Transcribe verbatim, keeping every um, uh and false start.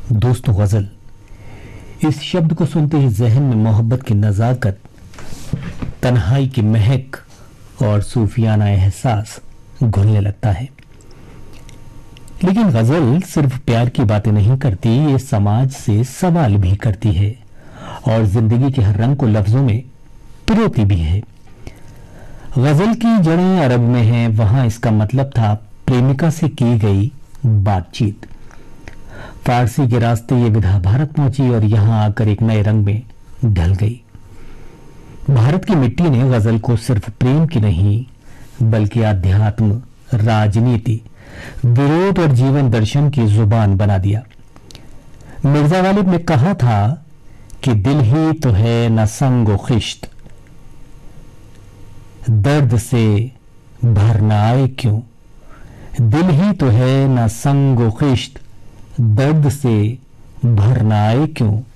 दोस्तों, गजल इस शब्द को सुनते ही जहन में मोहब्बत की नजाकत, तन्हाई की महक और सूफियाना एहसास घुलने लगता है। लेकिन गजल सिर्फ प्यार की बातें नहीं करती, ये समाज से सवाल भी करती है और जिंदगी के हर रंग को लफ्जों में पिरोती भी है। गजल की जड़ें अरब में हैं, वहां इसका मतलब था प्रेमिका से की गई बातचीत। फारसी के रास्ते ये विधा भारत पहुंची और यहां आकर एक नए रंग में ढल गई। भारत की मिट्टी ने गजल को सिर्फ प्रेम की नहीं बल्कि आध्यात्म, राजनीति, विरोध और जीवन दर्शन की जुबान बना दिया। मिर्जा गालिब ने कहा था कि दिल ही तो है न संग खिश्त, दर्द से भर न आए क्यों। दिल ही तो है न संग खिश्त, दर्द से भर न आए क्यों।